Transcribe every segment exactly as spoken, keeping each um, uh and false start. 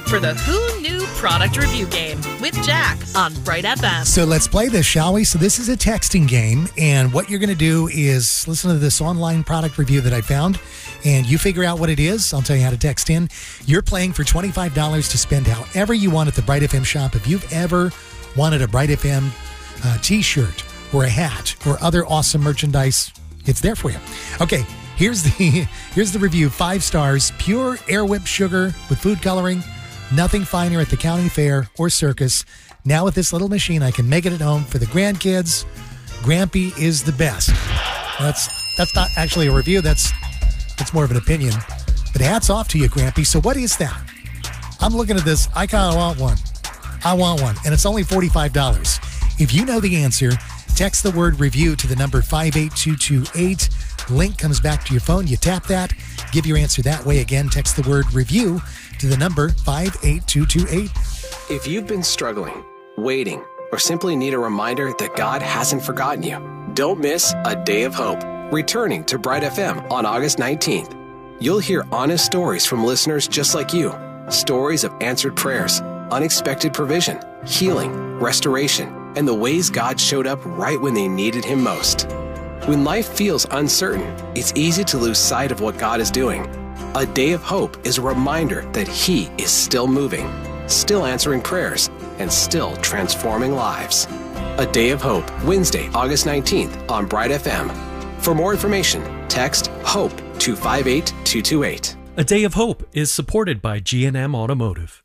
for the Who Knew Product Review Game with Jack on Bright F M. So let's play this, shall we? So this is a texting game, and what you're going to do is listen to this online product review that I found, and you figure out what it is. I'll tell you how to text in. You're playing for twenty-five dollars to spend however you want at the Bright F M shop. If you've ever wanted a Bright F M uh, t-shirt or a hat or other awesome merchandise, it's there for you. Okay, here's the here's the review. Five stars. Pure Air Whip sugar with food coloring. Nothing finer at the county fair or circus. Now with this little machine, I can make it at home for the grandkids. Grampy is the best. That's that's not actually a review. That's that's more of an opinion. But hats off to you, Grampy. So what is that? I'm looking at this. I kind of want one. I want one. And it's only forty-five dollars. If you know the answer, text the word review to the number five eight two two eight. Link comes back to your phone. You tap that. Give your answer that way. Again, text the word review to the number five eight two two eight. If you've been struggling, waiting, or simply need a reminder that God hasn't forgotten you, don't miss A Day of Hope, returning to Bright F M on August nineteenth. You'll hear honest stories from listeners just like you. Stories of answered prayers, unexpected provision, healing, restoration, and the ways God showed up right when they needed Him most. When life feels uncertain, it's easy to lose sight of what God is doing. A Day of Hope is a reminder that He is still moving, still answering prayers, and still transforming lives. A Day of Hope, Wednesday, August nineteenth on Bright F M. For more information, text HOPE to five eight two two eight. A Day of Hope is supported by G and M Automotive.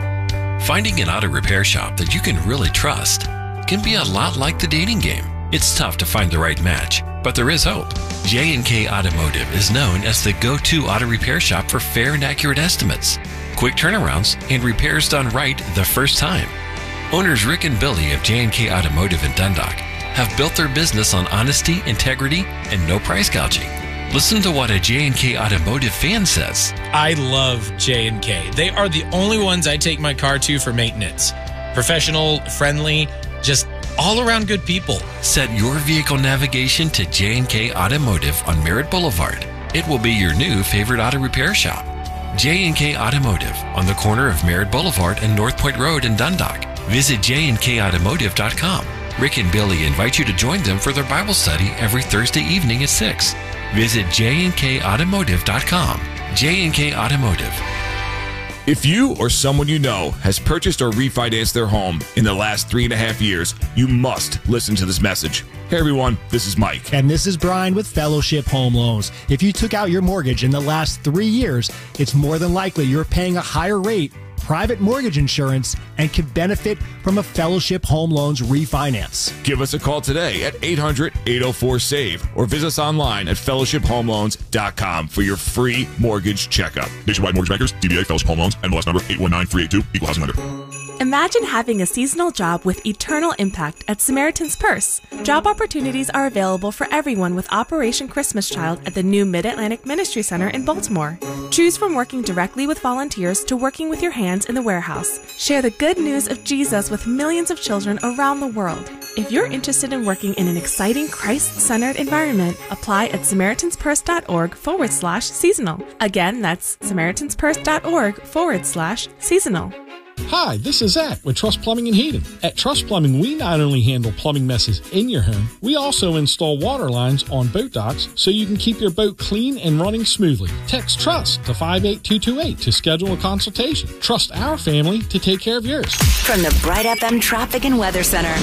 Finding an auto repair shop that you can really trust can be a lot like the dating game. It's tough to find the right match, but there is hope. J and K Automotive is known as the go-to auto repair shop for fair and accurate estimates, quick turnarounds, and repairs done right the first time. Owners Rick and Billy of J and K Automotive in Dundalk have built their business on honesty, integrity, and no price gouging. Listen to what a J and K Automotive fan says. I love J and K. They are the only ones I take my car to for maintenance. Professional, friendly, just all-around good people. Set your vehicle navigation to J and K Automotive on Merritt Boulevard. It will be your new favorite auto repair shop. J and K Automotive on the corner of Merritt Boulevard and North Point Road in Dundalk. Visit j and k automotive dot com. Rick and Billy invite you to join them for their Bible study every Thursday evening at six. Visit j and k automotive dot com. J and K Automotive. If you or someone you know has purchased or refinanced their home in the last three and a half years, you must listen to this message. Hey everyone, this is Mike. And this is Brian with Fellowship Home Loans. If you took out your mortgage in the last three years, it's more than likely you're paying a higher rate, private mortgage insurance, and can benefit from a Fellowship Home Loans refinance. Give us a call today at eight hundred, eight oh four, SAVE or visit us online at fellowship home loans dot com for your free mortgage checkup. Nationwide Mortgage Bankers, D B A Fellowship Home Loans, N M L S number eight one nine three eight two, Equal Housing Lender. Imagine having a seasonal job with eternal impact at Samaritan's Purse. Job opportunities are available for everyone with Operation Christmas Child at the new Mid-Atlantic Ministry Center in Baltimore. Choose from working directly with volunteers to working with your hands in the warehouse. Share the good news of Jesus with millions of children around the world. If you're interested in working in an exciting Christ-centered environment, apply at SamaritansPurse.org forward slash seasonal. Again, that's SamaritansPurse.org forward slash seasonal. Hi, this is Zach with Trust Plumbing and Heating. At Trust Plumbing, we not only handle plumbing messes in your home, we also install water lines on boat docks so you can keep your boat clean and running smoothly. Text TRUST to five eight two two eight to schedule a consultation. Trust our family to take care of yours. From the Bright F M Traffic and Weather Center.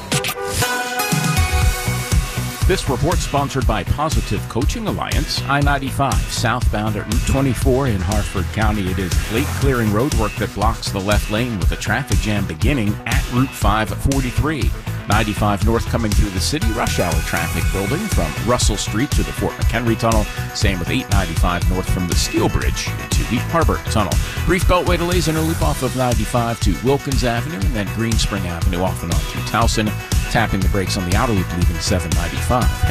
This report sponsored by Positive Coaching Alliance. I ninety-five southbound at Route twenty-four in Harford County. It is late clearing roadwork that blocks the left lane with a traffic jam beginning at Route five forty-three. ninety-five north coming through the city, rush hour traffic building from Russell Street to the Fort McHenry Tunnel. Same with eight ninety-five north from the Steel Bridge to the Harbor Tunnel. Brief beltway delays in a loop off of ninety-five to Wilkins Avenue and then Green Spring Avenue off and on to Towson. Tapping the brakes on the outer loop leaving seven ninety-five.